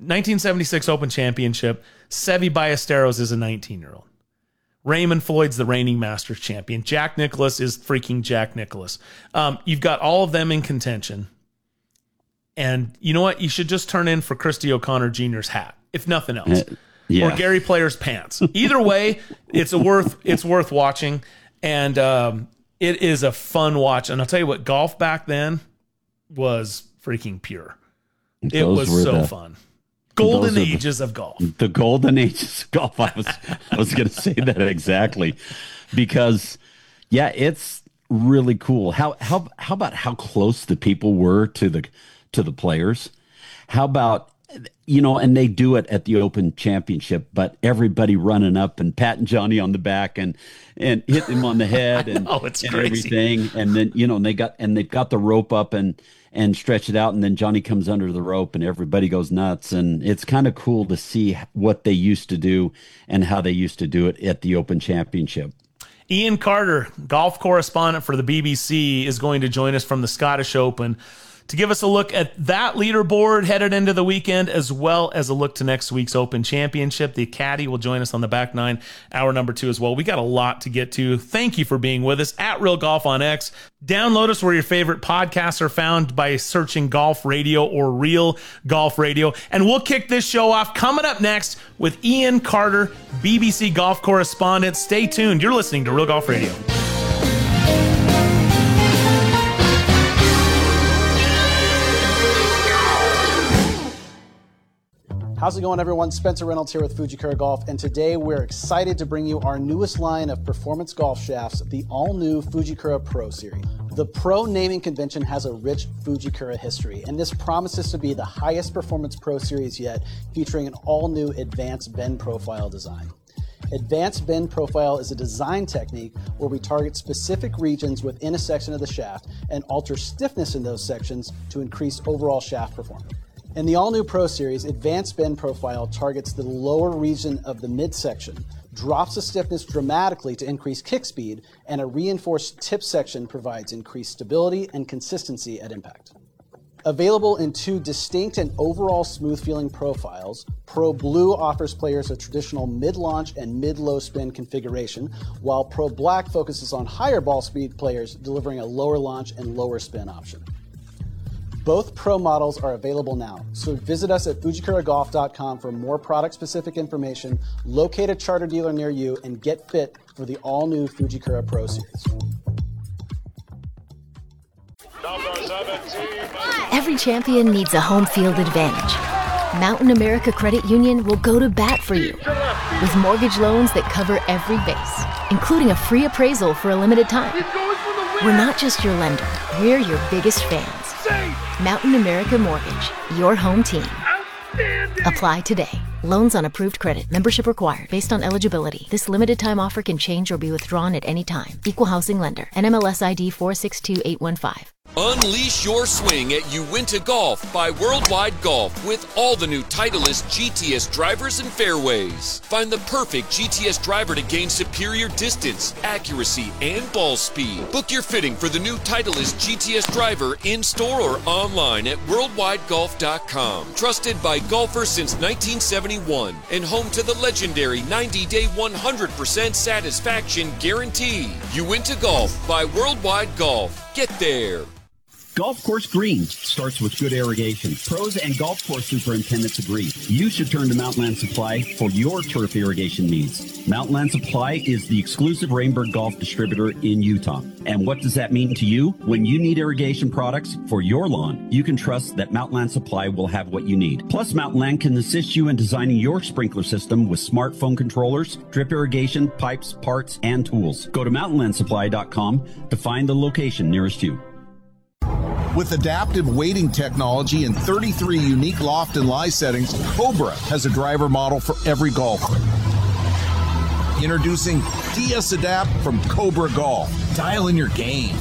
1976 Open Championship, Seve Ballesteros is a 19-year-old. Raymond Floyd's the reigning Masters champion. Jack Nicklaus is freaking Jack Nicklaus. You've got all of them in contention. And you know what? You should just turn in for Christy O'Connor Jr.'s hat, if nothing else. Yeah. Or Gary Player's pants. Either way, it's worth watching. And it is a fun watch. And I'll tell you what, golf back then was freaking pure. It was so fun. Golden ages of golf. The golden ages of golf. I was going to say that exactly, because it's really cool. How about how close the people were to the players? How about, and they do it at the Open Championship, but everybody running up and patting Johnny on the back and hitting him on the head and everything. And then, they've got the rope up and stretch it out, and then Johnny comes under the rope and everybody goes nuts. And it's kind of cool to see what they used to do and how they used to do it at the Open Championship. Ian Carter, golf correspondent for the BBC, is going to join us from the Scottish Open to give us a look at that leaderboard headed into the weekend, as well as a look to next week's Open Championship. The caddy will join us on the back nine, hour number 2 as well. We got a lot to get to. Thank you for being with us at Real Golf on X. Download us where your favorite podcasts are found by searching Golf Radio or Real Golf Radio. And we'll kick this show off coming up next with Ian Carter, BBC golf correspondent. Stay tuned. You're listening to Real Golf Radio. How's it going, everyone? Spencer Reynolds here with Fujikura Golf, and today we're excited to bring you our newest line of performance golf shafts, the all-new Fujikura Pro Series. The Pro naming convention has a rich Fujikura history, and this promises to be the highest performance Pro Series yet, featuring an all-new advanced bend profile design. Advanced bend profile is a design technique where we target specific regions within a section of the shaft and alter stiffness in those sections to increase overall shaft performance. In the all-new Pro Series, Advanced Bend Profile targets the lower region of the midsection, drops the stiffness dramatically to increase kick speed, and a reinforced tip section provides increased stability and consistency at impact. Available in 2 distinct and overall smooth-feeling profiles, Pro Blue offers players a traditional mid-launch and mid-low spin configuration, while Pro Black focuses on higher ball speed players, delivering a lower launch and lower spin option. Both Pro models are available now, so visit us at FujikuraGolf.com for more product-specific information, locate a charter dealer near you, and get fit for the all-new Fujikura Pro Series. Every champion needs a home field advantage. Mountain America Credit Union will go to bat for you with mortgage loans that cover every base, including a free appraisal for a limited time. We're not just your lender, we're your biggest fans. Mountain America Mortgage, your home team. Apply today. Loans on approved credit. Membership required based on eligibility. This limited time offer can change or be withdrawn at any time. Equal housing lender. NMLS ID 462815. Unleash your swing at Uinta Golf by Worldwide Golf with all the new Titleist GTS drivers and fairways. Find the perfect GTS driver to gain superior distance, accuracy, and ball speed. Book your fitting for the new Titleist GTS driver in-store or online at worldwidegolf.com. Trusted by golfers since 1971 and home to the legendary 90-day 100% satisfaction guarantee. Uinta Golf by Worldwide Golf. Get there. Golf course green starts with good irrigation. Pros and golf course superintendents agree. You should turn to Mountainland Supply for your turf irrigation needs. Mountainland Supply is the exclusive Rainbird Golf distributor in Utah. And what does that mean to you? When you need irrigation products for your lawn, you can trust that Mountainland Supply will have what you need. Plus, Mountainland can assist you in designing your sprinkler system with smartphone controllers, drip irrigation, pipes, parts, and tools. Go to mountainlandsupply.com to find the location nearest you. With adaptive weighting technology and 33 unique loft and lie settings, Cobra has a driver model for every golfer. Introducing DS Adapt from Cobra Golf. Dial in your game.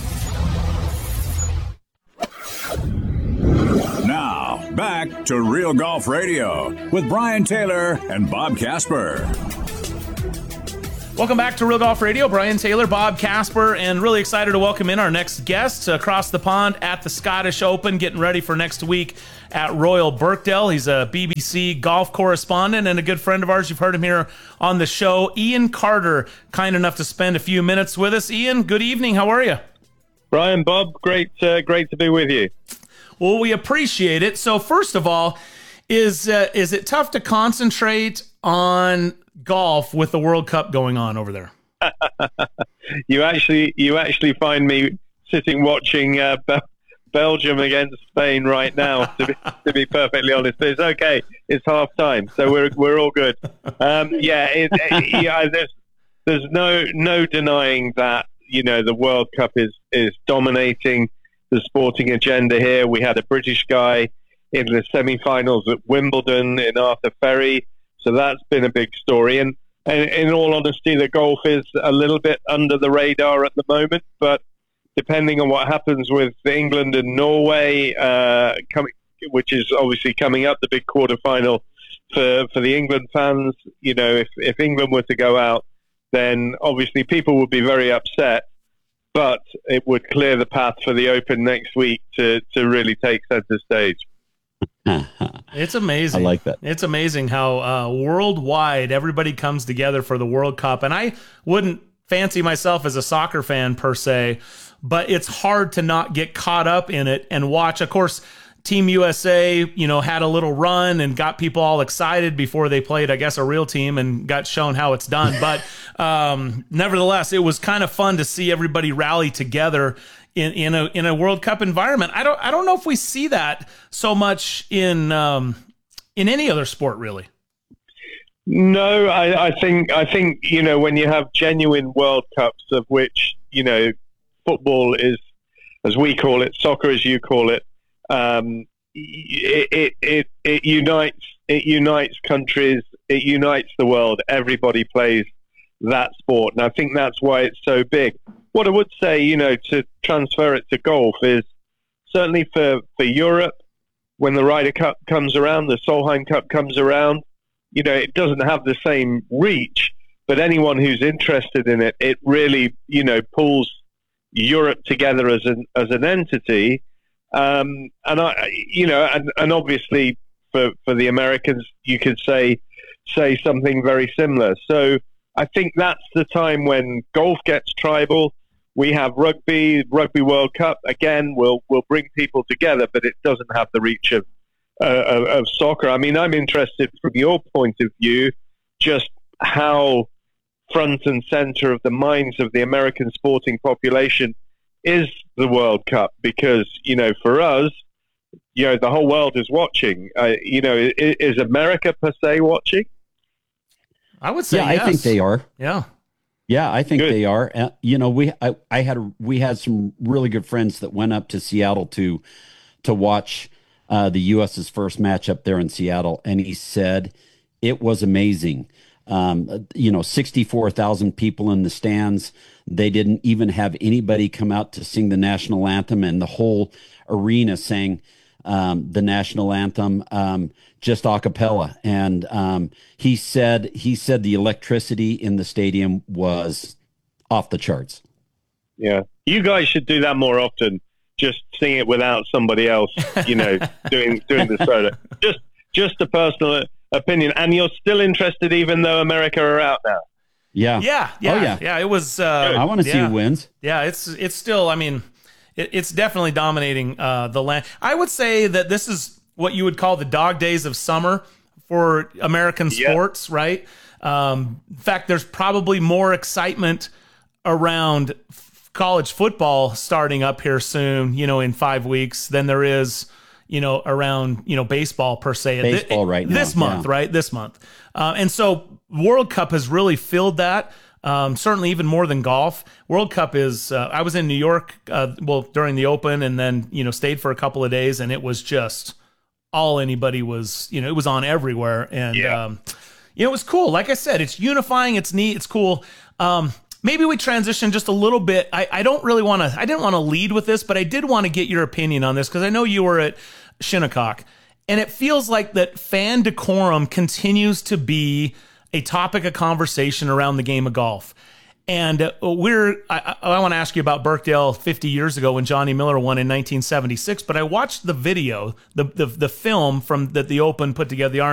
Now, back to Real Golf Radio with Brian Taylor and Bob Casper. Welcome back to Real Golf Radio. Brian Taylor, Bob Casper, and really excited to welcome in our next guest across the pond at the Scottish Open, getting ready for next week at Royal Birkdale. He's a BBC golf correspondent and a good friend of ours. You've heard him here on the show. Ian Carter, kind enough to spend a few minutes with us. Ian, good evening. How are you? Brian, Bob, great to be with you. Well, we appreciate it. So first of all, is it tough to concentrate on golf with the World Cup going on over there? You actually find me sitting watching Belgium against Spain right now. To be perfectly honest, but it's okay. It's half time, so we're all good. There's no denying that the World Cup is dominating the sporting agenda here. We had a British guy in the semi-finals at Wimbledon in Arthur Ferry. So that's been a big story. And in all honesty, the golf is a little bit under the radar at the moment. But depending on what happens with England and Norway, which is obviously coming up, the big quarterfinal for the England fans, if England were to go out, then obviously people would be very upset. But it would clear the path for the Open next week to really take center stage. It's amazing. I like that. It's amazing how worldwide everybody comes together for the World Cup. And I wouldn't fancy myself as a soccer fan per se, but it's hard to not get caught up in it and watch. Of course, Team USA, had a little run and got people all excited before they played, I guess, a real team and got shown how it's done. But nevertheless, it was kind of fun to see everybody rally together in a World Cup environment. I don't know if we see that so much in any other sport, really. No, I think when you have genuine World Cups, of which football is, as we call it, soccer as you call it, it unites countries, it unites the world. Everybody plays that sport, and I think that's why it's so big. What I would say, to transfer it to golf is certainly for Europe, when the Ryder Cup comes around, the Solheim Cup comes around, it doesn't have the same reach, but anyone who's interested in it, it really, pulls Europe together as an entity. And obviously for the Americans, you could say something very similar. So I think that's the time when golf gets tribal. We have Rugby World Cup. Again, we'll bring people together, but it doesn't have the reach of soccer. I mean, I'm interested from your point of view, just how front and center of the minds of the American sporting population is the World Cup, because, for us, the whole world is watching. Is America per se watching? I would say yes. yes. I think they are. Yeah, I think Good. they are. We had some really good friends that went up to Seattle to watch the U.S.'s first match up there in Seattle, and he said it was amazing. 64,000 people in the stands. They didn't even have anybody come out to sing the national anthem, and the whole arena sang the national anthem just a cappella. And he said the electricity in the stadium was off the charts. Yeah, you guys should do that more often. Just sing it without somebody else, doing the solo. Just a personal opinion. And you're still interested, even though America are out now. Yeah. Yeah. Oh, yeah. Yeah. It was. I want to see who wins. Yeah. It's still. I mean, it's definitely dominating the land. I would say that this is what you would call the dog days of summer for American sports, right? In fact, there's probably more excitement around college football starting up here soon, in 5 weeks, than there is, around, baseball per se. Baseball right now. This month, right? This month. And so World Cup has really filled that. Certainly even more than golf. World Cup is, I was in New York, during the Open, and then, stayed for a couple of days, and it was just all anybody was, it was on everywhere. And, it was cool. Like I said, it's unifying. It's neat. It's cool. Maybe we transition just a little bit. I didn't want to lead with this, but I did want to get your opinion on this, because I know you were at Shinnecock, and it feels like that fan decorum continues to be a topic of conversation around the game of golf. And I want to ask you about Birkdale 50 years ago when Johnny Miller won in 1976, but I watched the video, the film from that the Open put together, the